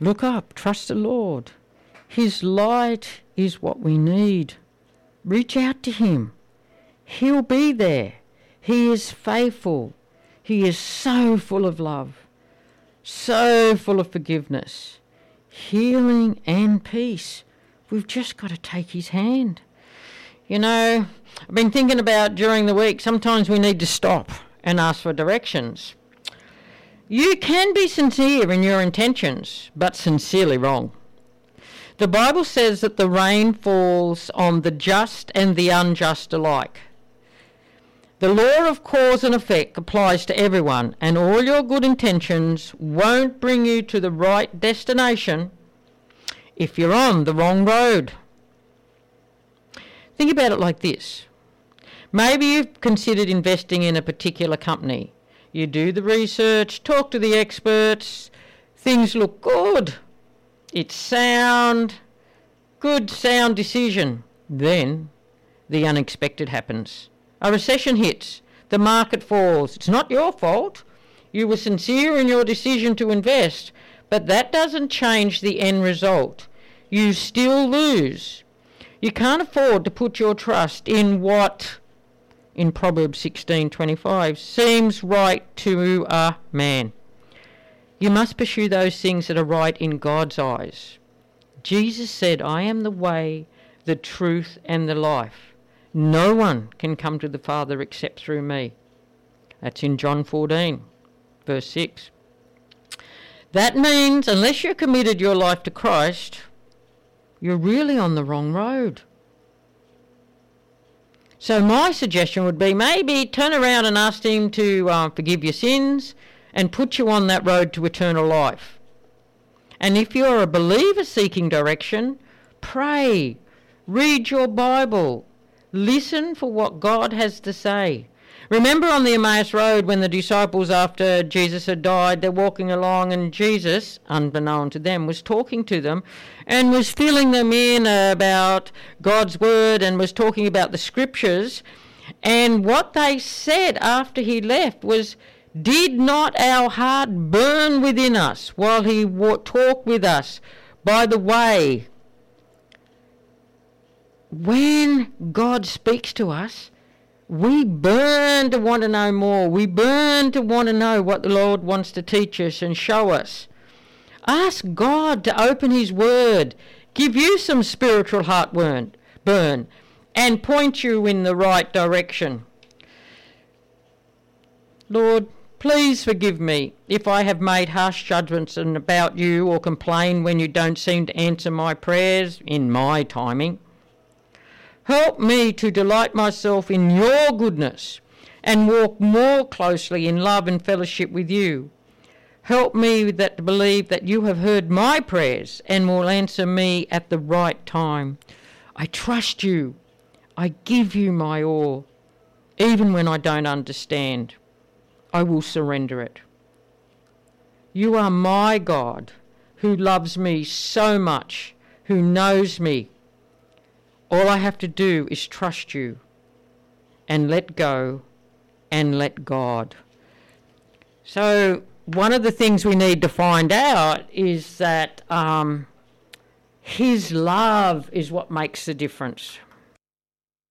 Look up, trust the Lord. His light is what we need. Reach out to him. He'll be there. He is faithful. He is so full of love, so full of forgiveness, healing and peace. We've just got to take his hand. You know, I've been thinking about during the week, sometimes we need to stop and ask for directions. You can be sincere in your intentions, but sincerely wrong. The Bible says that the rain falls on the just and the unjust alike. The law of cause and effect applies to everyone, and all your good intentions won't bring you to the right destination if you're on the wrong road. Think about it like this. Maybe you've considered investing in a particular company. You do the research, talk to the experts, things look good. It's sound decision. Then the unexpected happens. A recession hits. The market falls. It's not your fault. You were sincere in your decision to invest, but that doesn't change the end result. You still lose. You can't afford to put your trust in what, in Proverbs 16:25, seems right to a man. You must pursue those things that are right in God's eyes. Jesus said, I am the way, the truth, and the life. No one can come to the Father except through me. That's in John 14, verse 6. That means unless you've committed your life to Christ, you're really on the wrong road. So my suggestion would be maybe turn around and ask him to forgive your sins and put you on that road to eternal life. And if you're a believer seeking direction, pray, read your Bible, listen for what God has to say. Remember on the Emmaus Road when the disciples, after Jesus had died, they're walking along and Jesus, unbeknown to them, was talking to them and was filling them in about God's word and was talking about the scriptures. And what they said after he left was, did not our heart burn within us while he talked with us? By the way, when God speaks to us, we burn to want to know more. We burn to want to know what the Lord wants to teach us and show us. Ask God to open his word, give you some spiritual heartburn, and point you in the right direction. Lord, please forgive me if I have made harsh judgments about you or complained when you don't seem to answer my prayers in my timing. Help me to delight myself in your goodness and walk more closely in love and fellowship with you. Help me to believe that you have heard my prayers and will answer me at the right time. I trust you. I give you my all. Even when I don't understand, I will surrender it. You are my God who loves me so much, who knows me. All I have to do is trust you and let go and let God. So one of the things we need to find out is that his love is what makes the difference.